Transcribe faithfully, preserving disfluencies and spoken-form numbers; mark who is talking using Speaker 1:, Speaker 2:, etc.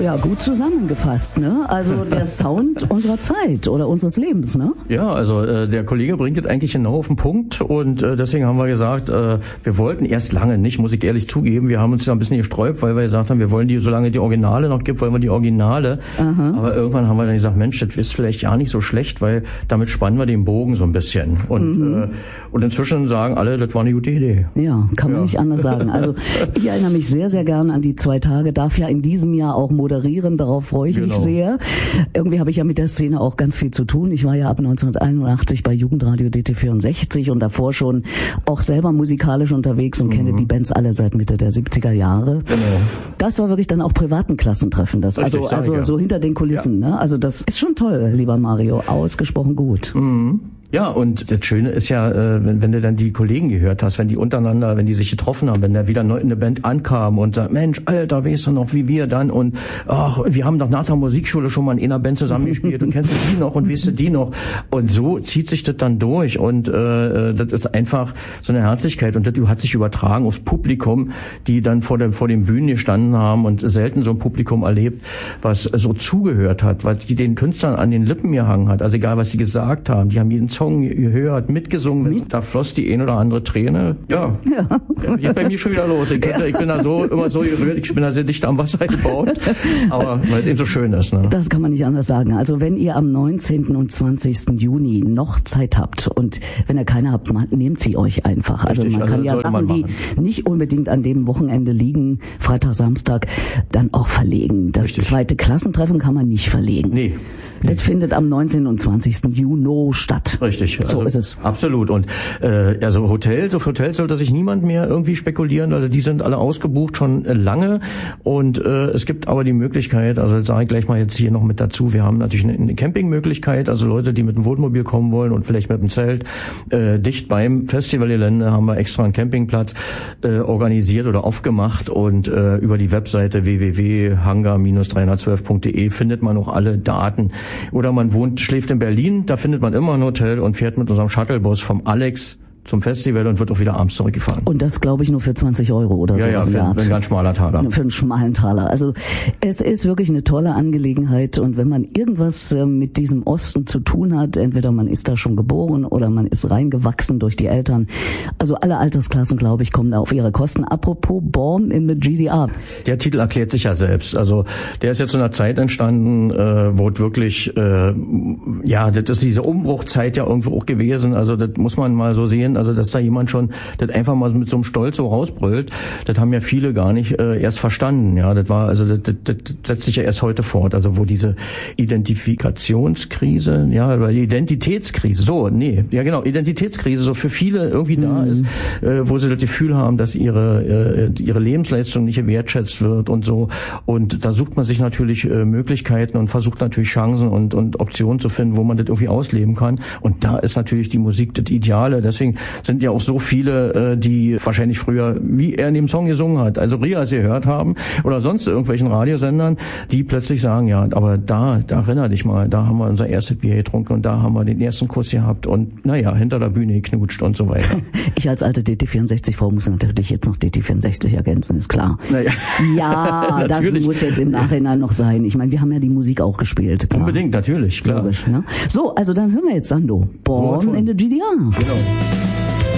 Speaker 1: Ja, gut zusammengefasst, ne? Also der Sound unserer Zeit oder unseres Lebens, ne?
Speaker 2: Ja, also äh, der Kollege bringt es eigentlich genau auf den Punkt und äh, deswegen haben wir gesagt, äh, wir wollten erst lange nicht, muss ich ehrlich zugeben, wir haben uns da ein bisschen gesträubt, weil wir gesagt haben, wir wollen die, solange die Originale noch gibt, wollen wir die Originale. Aha. Aber irgendwann haben wir dann gesagt, Mensch, das ist vielleicht ja nicht so schlecht, weil damit spannen wir den Bogen so ein bisschen. Und, mhm. äh, und inzwischen sagen alle, das war eine gute Idee.
Speaker 1: Ja, kann man ja. nicht anders sagen. Also ich erinnere mich sehr, sehr gerne an die zwei Tage, darf ja in diesem Jahr auch moderieren, darauf freue ich genau. mich sehr. Irgendwie habe ich ja mit der Szene auch ganz viel zu tun. Ich war ja ab neunzehnhunderteinundachtzig bei Jugendradio D T vierundsechzig und davor schon auch selber musikalisch unterwegs und mhm. kenne die Bands alle seit Mitte der siebziger Jahre. Genau. Das war wirklich dann auch privaten Klassentreffen, das Richtig, also also ja. so hinter den Kulissen, ja. ne? Also das ist schon toll, lieber Mario, ausgesprochen gut.
Speaker 2: Mhm. Ja, und das Schöne ist ja, äh, wenn, wenn du dann die Kollegen gehört hast, wenn die untereinander, wenn die sich getroffen haben, wenn da wieder neu eine Band ankam und sagt, Mensch, Alter, weißt du noch, wie wir dann und ach, wir haben doch nach der Musikschule schon mal in einer Band zusammengespielt und kennst du die noch und weißt du die noch? Und so zieht sich das dann durch und äh, das ist einfach so eine Herzlichkeit und das hat sich übertragen aufs Publikum, die dann vor dem vor den Bühnen gestanden haben und selten so ein Publikum erlebt, was so zugehört hat, was die den Künstlern an den Lippen gehangen hat, also egal was sie gesagt haben, die haben jeden Song gehört, mitgesungen, Mit? da floss die ein oder andere Träne. Ja, ja. ja geht bei mir schon wieder los. Ich, könnte, ich bin da so immer so gerührt, ich bin da sehr dicht am Wasser gebaut, aber weil es eben so schön ist. Ne?
Speaker 1: Das kann man nicht anders sagen. Also wenn ihr am neunzehnten und zwanzigsten Juni noch Zeit habt und wenn ihr keine habt, nehmt sie euch einfach. Also Richtig, man kann also ja Sachen, die nicht unbedingt an dem Wochenende liegen, Freitag, Samstag, dann auch verlegen. Das Richtig. zweite Klassentreffen kann man nicht verlegen.
Speaker 2: Nee.
Speaker 1: Das nee. findet am neunzehnten und zwanzigsten Juni statt.
Speaker 2: Richtig.
Speaker 1: So
Speaker 2: also,
Speaker 1: ist es.
Speaker 2: Absolut. Und äh, also Hotels, auf Hotels sollte sich niemand mehr irgendwie spekulieren. Also die sind alle ausgebucht schon lange. Und äh, es gibt aber die Möglichkeit, also das sage ich gleich mal jetzt hier noch mit dazu, wir haben natürlich eine, eine Campingmöglichkeit. Also Leute, die mit dem Wohnmobil kommen wollen und vielleicht mit dem Zelt, äh, dicht beim Festivalgelände haben wir extra einen Campingplatz äh, organisiert oder aufgemacht. Und äh, über die Webseite w w w punkt hangar dreihundertzwölf punkt d e findet man auch alle Daten. Oder man wohnt, schläft in Berlin, da findet man immer ein Hotel und fährt mit unserem Shuttlebus vom Alex zum Festival und wird auch wieder abends zurückgefahren.
Speaker 1: Und das glaube ich nur für zwanzig Euro oder so.
Speaker 2: Ja, ja, für, für einen ganz schmaler Taler.
Speaker 1: Für einen schmalen Taler. Also es ist wirklich eine tolle Angelegenheit und wenn man irgendwas äh, mit diesem Osten zu tun hat, entweder man ist da schon geboren oder man ist reingewachsen durch die Eltern. Also alle Altersklassen, glaube ich, kommen da auf ihre Kosten. Apropos Born in the G D R.
Speaker 2: Der Titel erklärt sich ja selbst. Also der ist jetzt zu einer Zeit entstanden, äh, wo es wirklich, äh, ja, das ist diese Umbruchzeit ja irgendwo auch gewesen. Also das muss man mal so sehen. Also dass da jemand schon das einfach mal mit so einem Stolz so rausbrüllt, das haben ja viele gar nicht äh, erst verstanden. Ja, das war also das, das, das setzt sich ja erst heute fort. Also wo diese Identifikationskrise, ja, oder die Identitätskrise, so, nee, ja genau, Identitätskrise so für viele irgendwie mhm. da ist, äh, wo sie das Gefühl haben, dass ihre äh, ihre Lebensleistung nicht gewertschätzt wird und so. Und da sucht man sich natürlich äh, Möglichkeiten und versucht natürlich Chancen und und Optionen zu finden, wo man das irgendwie ausleben kann. Und da ist natürlich die Musik das Ideale. Deswegen sind ja auch so viele, äh, die wahrscheinlich früher, wie er in dem Song gesungen hat, also Rias gehört haben oder sonst irgendwelchen Radiosendern, die plötzlich sagen, ja, aber da, da erinner dich mal, da haben wir unser erstes Bier getrunken und da haben wir den ersten Kuss gehabt und naja, hinter der Bühne geknutscht und so weiter.
Speaker 1: Ich als alte D T vierundsechzig-Frau muss natürlich jetzt noch D T vierundsechzig ergänzen, ist klar. Naja. Ja, das muss jetzt im Nachhinein noch sein. Ich meine, wir haben ja die Musik auch gespielt. Klar.
Speaker 2: Unbedingt, natürlich, klar.
Speaker 1: Logisch, ne? So, also dann hören wir jetzt Sando. Born so in the G D R. Genau.